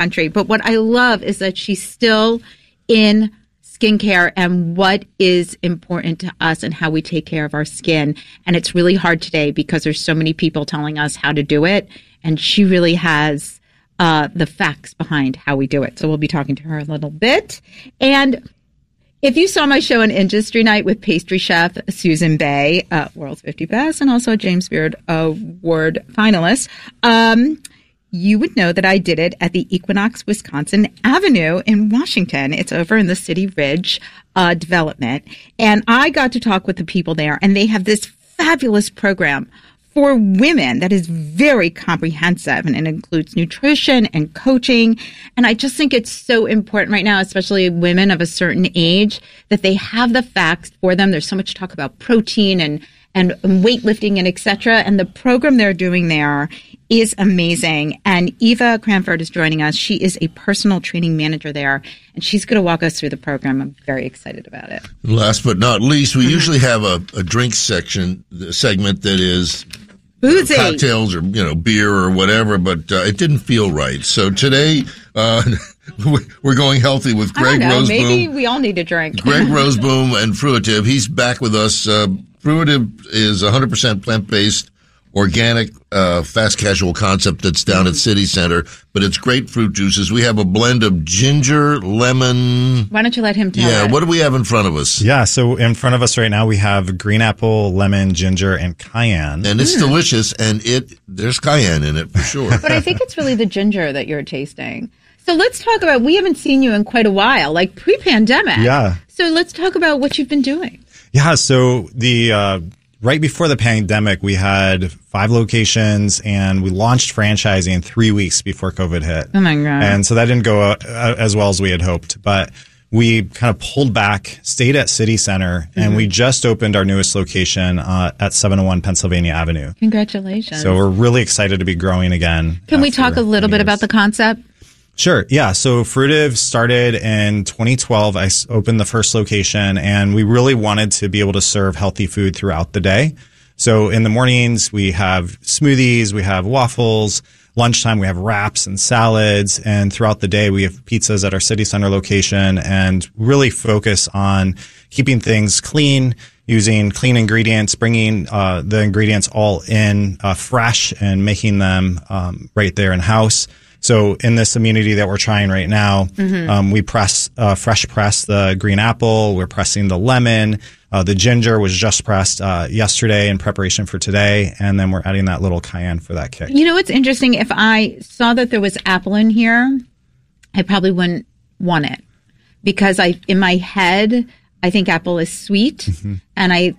country. But what I love is that she's still in skincare and what is important to us and how we take care of our skin. And it's really hard today because there's so many people telling us how to do it. And she really has the facts behind how we do it. So we'll be talking to her a little bit. And if you saw my show on Industry Night with pastry chef Susan Bay, World's 50 Best, and also a James Beard Award finalist, you would know that I did it at the Equinox Wisconsin Avenue in Washington. It's over in the City Ridge development. And I got to talk with the people there, and they have this fabulous program for women that is very comprehensive, and it includes nutrition and coaching. And I just think it's so important right now, especially women of a certain age, that they have the facts for them. There's so much talk about protein and weightlifting and et cetera. And the program they're doing there is amazing. And Eva Cranford is joining us. She is a personal training manager there, and she's going to walk us through the program. I'm very excited about it. Last but not least, we usually have a drink segment that is boozy, cocktails or beer or whatever, but it didn't feel right. So today we're going healthy with Greg Roseboom. Maybe we all need a drink. Greg Roseboom and Fruitive. He's back with us. Fruitive is 100% plant-based, organic, fast casual concept that's down at City Center, but it's grapefruit juices. We have a blend of ginger, lemon. Why don't you let him tell us? Yeah, what do we have in front of us? Yeah, so in front of us right now we have green apple, lemon, ginger, and cayenne. And it's delicious, and there's cayenne in it for sure. But I think it's really the ginger that you're tasting. So let's talk about, we haven't seen you in quite a while, like pre-pandemic. Yeah. So let's talk about what you've been doing. Yeah, so right before the pandemic, we had 5 locations, and we launched franchising 3 weeks before COVID hit. Oh, my God. And so that didn't go as well as we had hoped. But we kind of pulled back, stayed at City Center, and we just opened our newest location at 701 Pennsylvania Avenue. Congratulations. So we're really excited to be growing again. Can we talk a little bit about the concept? Sure. Yeah. So Fruitive started in 2012. I opened the first location, and we really wanted to be able to serve healthy food throughout the day. So in the mornings, we have smoothies, we have waffles. Lunchtime, we have wraps and salads. And throughout the day, we have pizzas at our City Center location, and really focus on keeping things clean, using clean ingredients, bringing the ingredients all in fresh and making them right there in-house. So in this immunity that we're trying right now, we fresh press the green apple. We're pressing the lemon. The ginger was just pressed yesterday in preparation for today. And then we're adding that little cayenne for that kick. You know what's interesting? If I saw that there was apple in here, I probably wouldn't want it. Because in my head, I think apple is sweet. And I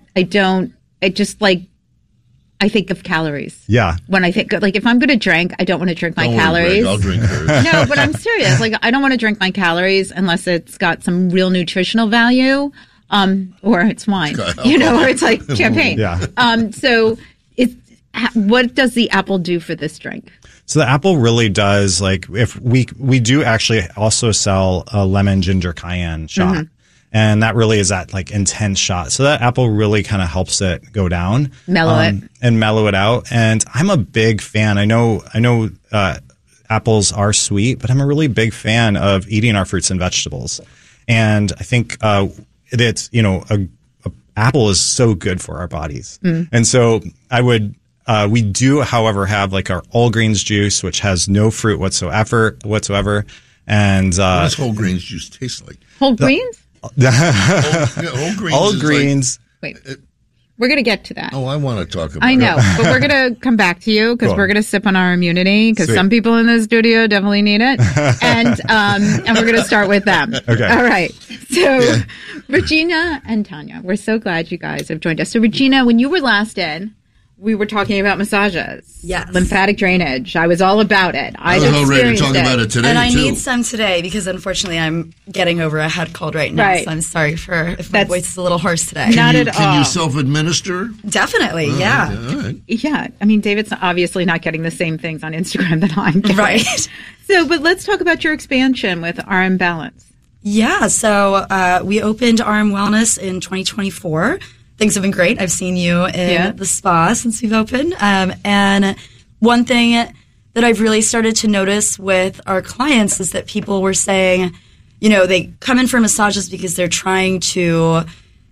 think of calories. Yeah. When I think, if I'm going to drink, I don't want to drink my calories. I'll drink hers. No, but I'm serious. I don't want to drink my calories unless it's got some real nutritional value, or it's wine, or it's like champagne. Yeah. So what does the apple do for this drink? So the apple really does, if we do actually also sell a lemon ginger cayenne shot. And that really is that intense shot. So that apple really kind of helps it go down. Mellow it. And mellow it out. And I'm a big fan. I know apples are sweet, but I'm a really big fan of eating our fruits and vegetables. And I think it's, apple is so good for our bodies. And so we do, however, have our all greens juice, which has no fruit whatsoever. And what does whole greens juice taste like? Whole greens? Whole greens. All greens. Wait, we're going to get to that. Oh, I want to talk about it. I know, but we're going to come back to you because we're going to sip on our immunity because some people in the studio definitely need it. And we're going to start with them. Okay. All right. So Regina and Tanya, we're so glad you guys have joined us. So Regina, when you were last in, we were talking about massages. Yes. Lymphatic drainage. I was all about it. I was all ready to talk about it today, and I too. need some today because, unfortunately, I'm getting over a head cold right now. Right. So I'm sorry if my voice is a little hoarse today. Not at all. Can you self-administer? Definitely, yeah. All right. Yeah. I mean, David's obviously not getting the same things on Instagram that I'm getting. Right. So, but let's talk about your expansion with RM Balance. Yeah. So we opened RM Wellness in 2024. Things have been great. I've seen you in the spa since we've opened. And one thing that I've really started to notice with our clients is that people were saying, you know, they come in for massages because they're trying to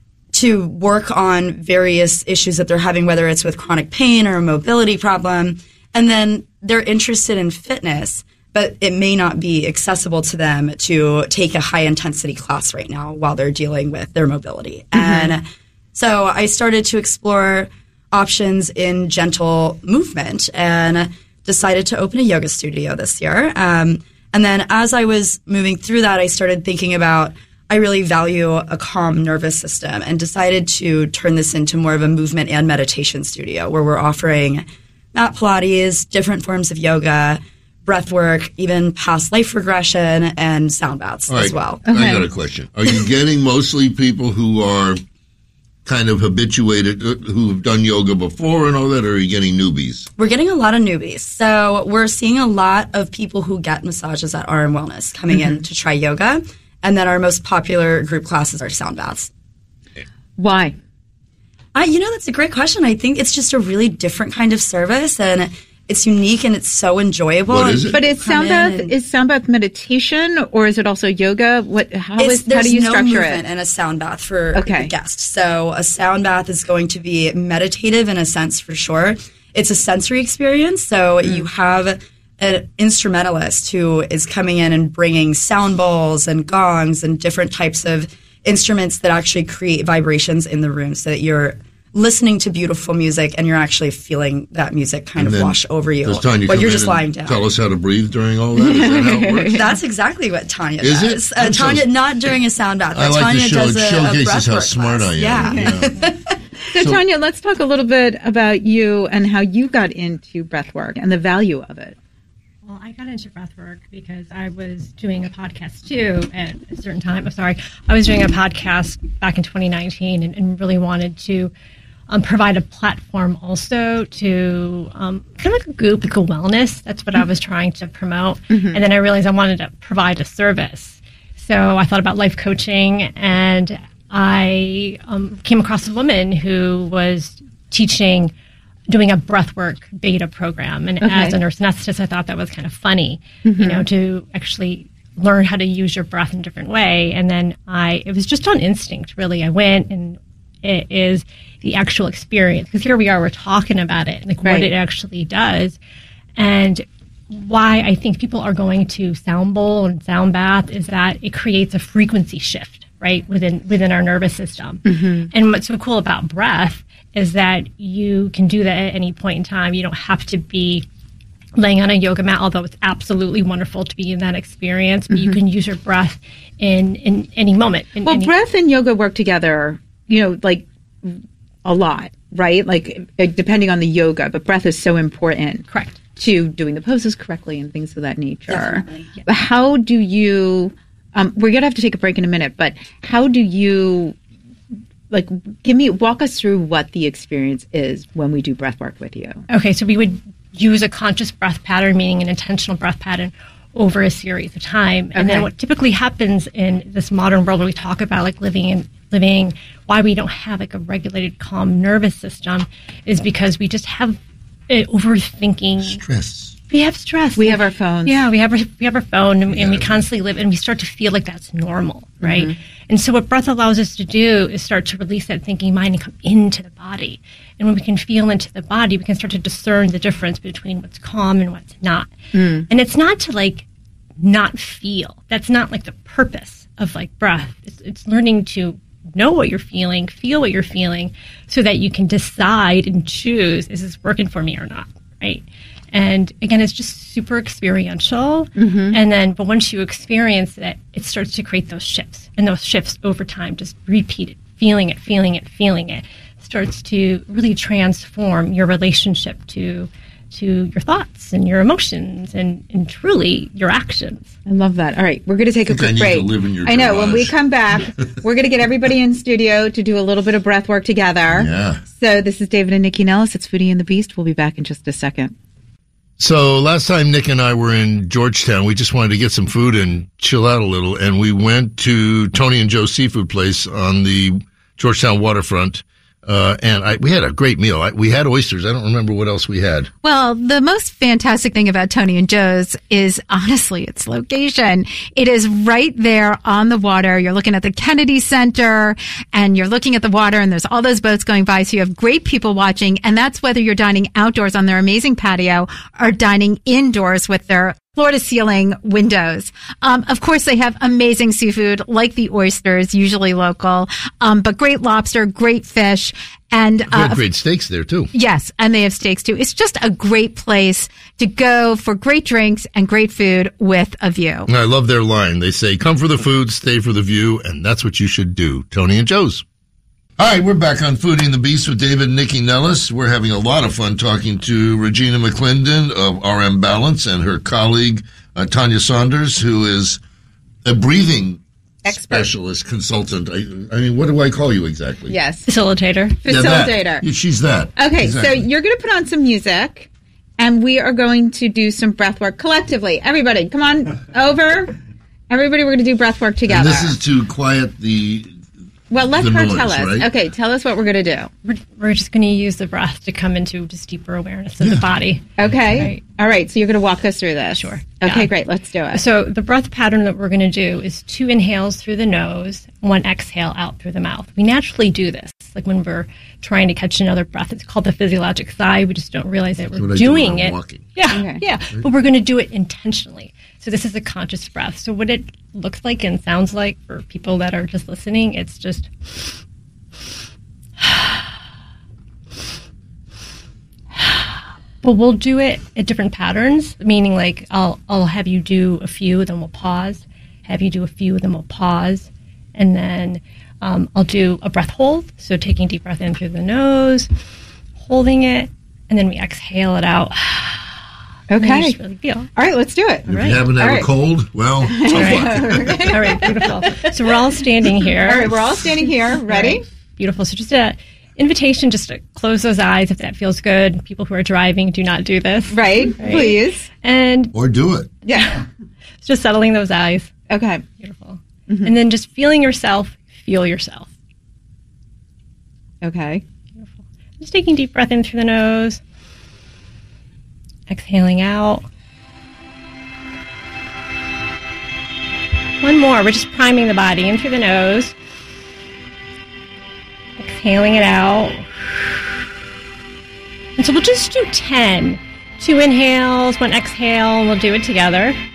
work on various issues that they're having, whether it's with chronic pain or a mobility problem, and then they're interested in fitness, but it may not be accessible to them to take a high-intensity class right now while they're dealing with their mobility. And so I started to explore options in gentle movement and decided to open a yoga studio this year. And then as I was moving through that, I started thinking about, I really value a calm nervous system, and decided to turn this into more of a movement and meditation studio where we're offering mat Pilates, different forms of yoga, breath work, even past life regression, and sound baths as well. Okay. I got a question. Are you getting mostly people who are kind of habituated, who have done yoga before and all that, or are you getting newbies? We're getting a lot of newbies. So we're seeing a lot of people who get massages at RM Wellness coming in to try yoga. And then our most popular group classes are sound baths. Why? That's a great question. I think it's just a really different kind of service, and it's unique and it's so enjoyable. What is it? But is sound bath meditation, or is it also yoga? How do you structure it? There's no movement in a sound bath for the guest. So a sound bath is going to be meditative in a sense, for sure. It's a sensory experience. So you have an instrumentalist who is coming in and bringing sound bowls and gongs and different types of instruments that actually create vibrations in the room, so that you're listening to beautiful music and you're actually feeling that music kind of wash over you while you're just lying down. Tell us how to breathe during all that? Is that how it works? That's exactly what Tanya does. Is it? Tanya, not during a sound bath. I like Tanya to does a showcases how smart class. I am. Yeah. So Tanya, let's talk a little bit about you and how you got into breathwork and the value of it. Well, I got into breathwork because I was doing a podcast too at a certain time. I was doing a podcast back in 2019 and really wanted to provide a platform also to kind of like a group, like a wellness. That's what I was trying to promote. And then I realized I wanted to provide a service. So I thought about life coaching, and I came across a woman who was doing a breathwork beta program. And as a nurse anesthetist, I thought that was kind of funny, to actually learn how to use your breath in a different way. And then it was just on instinct, really. I went, and it is the actual experience. Because here we are, we're talking about it, like what it actually does. And why I think people are going to sound bowl and sound bath is that it creates a frequency shift, right, within our nervous system. And what's so cool about breath is that you can do that at any point in time. You don't have to be laying on a yoga mat, although it's absolutely wonderful to be in that experience. But you can use your breath in any moment. Breath and yoga work together, like a lot, right? Like depending on the yoga, but breath is so important. Correct. To doing the poses correctly and things of that nature. Definitely. Yeah. But how do you, we're going to have to take a break in a minute, but how do you, walk us through what the experience is when we do breath work with you. Okay, so we would use a conscious breath pattern, meaning an intentional breath pattern, over a series of time. And then what typically happens in this modern world where we talk about like living, why we don't have like a regulated, calm nervous system is because we just have overthinking. Stress. We have stress. We have our phones. Yeah, we have our phone, and we constantly live, and we start to feel like that's normal, right? And so what breath allows us to do is start to release that thinking mind and come into the body. And when we can feel into the body, we can start to discern the difference between what's calm and what's not. And it's not to not feel. That's not like the purpose of breath. It's learning to know what you're feeling, feel what you're feeling, so that you can decide and choose, is this working for me or not, right? And again, it's just super experiential. But once you experience it, it starts to create those shifts. And those shifts over time, just repeat it, feeling it, starts to really transform your relationship to your thoughts and your emotions and truly your actions. I love that. All right, we're going to take a quick break. I know. When we come back, we're going to get everybody in studio to do a little bit of breath work together. Yeah. So this is David and Nikki Nellis. It's Foodie and the Beast. We'll be back in just a second. So last time Nick and I were in Georgetown, we just wanted to get some food and chill out a little, and we went to Tony and Joe's Seafood Place on the Georgetown waterfront. And we had a great meal. We had oysters. I don't remember what else we had. Well, the most fantastic thing about Tony and Joe's is honestly its location. It is right there on the water. You're looking at the Kennedy Center and you're looking at the water and there's all those boats going by. So you have great people watching. And that's whether you're dining outdoors on their amazing patio or dining indoors with their floor-to-ceiling windows. Of course, they have amazing seafood like the oysters, usually local, but great lobster, great fish, and They had great steaks there too. yes, and they have steaks too. It's just a great place to go for great drinks and great food with a view. And I love their line. They say, "Come for the food, stay for the view," and that's what you should do. Tony and Joe's. All right, we're back on Foodie and the Beast with David and Nikki Nellis. We're having a lot of fun talking to Regina McClendon of RM Balance and her colleague, Tanya Saunders, who is a breathing specialist consultant. I mean, what do I call you exactly? Yes. Facilitator. Facilitator. Yeah, she's that. Okay, Exactly. so you're going to put on some music, and we are going to do some breath work collectively. Everybody, come on over. Everybody, we're going to do breath work together. And this is to quiet the... Well, let the her noise, tell us. right? Okay, tell us what we're going to do. We're just going to use the breath to come into just deeper awareness of the body. Okay. Right. All right, so you're going to walk us through this. Sure. Okay, Yeah. great. Let's do it. So the breath pattern that we're going to do is 2 inhales through the nose, 1 exhale out through the mouth. We naturally do this, like when we're trying to catch another breath. It's called the physiologic sigh. We just don't realize that what we're I do doing when I'm it. walking. Yeah, Okay. yeah. But we're going to do it intentionally. So this is a conscious breath. So what it looks like and sounds like for people that are just listening, it's just... But we'll do it at different patterns, meaning like I'll have you do a few, then we'll pause. Have you do a few, then we'll pause. And then I'll do a breath hold. So taking a deep breath in through the nose, holding it, and then we exhale it out. And then you Okay. just really feel. All right, let's do it. If you happen to have All a right. cold, well, tough luck. All right, beautiful. So we're all standing here. All right, we're all standing here. Ready? Right. Beautiful. So just a invitation just to close those eyes if that feels good. People who are driving, do not do this. Right, please. And Or do it. Yeah. just settling those eyes. Okay. Beautiful. And then just feeling yourself, feel yourself. Okay. Beautiful. Just taking a deep breath in through the nose, exhaling out. One more. We're just priming the body in through the nose, exhaling it out. And so we'll just do 10. 2 inhales, 1 exhale, and we'll do it together.